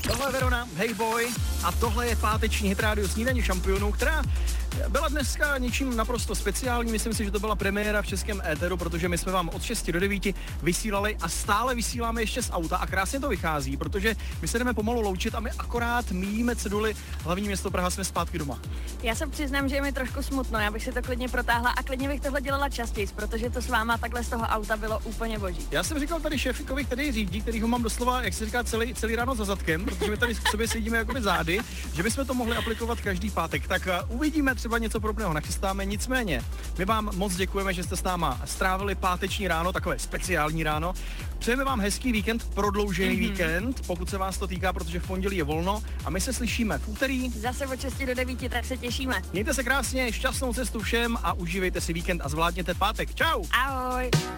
Tohle je Verona, Hey Boy a tohle je páteční hit rádio Snídaně šampionů, která byla dneska něčím naprosto speciální. Myslím si, že to byla premiéra v českém éteru, protože my jsme vám od 6 do 9 vysílali a stále vysíláme ještě z auta a krásně to vychází, protože my se jdeme pomalu loučit a my akorát míjíme ceduly hlavní město Praha, jsme zpátky doma. Já se přiznám, že je mi trošku smutno, já bych si to klidně protáhla a klidně bych tohle dělala častěji, protože to s váma takhle z toho auta bylo úplně boží. Já jsem říkal tady šéfikovi, který řídí, kterýho mám doslova, jak se říká, celý ráno za zadkem, protože my tady v sobě sedíme jakoby zády, že bychom to mohli aplikovat každý pátek. Tak uvidíme, třeba něco podobného nachystáme. Nicméně, my vám moc děkujeme, že jste s náma strávili páteční ráno, takové speciální ráno. Přejeme vám hezký víkend, prodloužený víkend, pokud se vás to týká, protože v pondělí je volno a my se slyšíme v úterý. Zase od 6 do 9, tak se těšíme. Mějte se krásně, šťastnou cestu všem a užívejte si víkend a zvládněte pátek. Čau! Ahoj!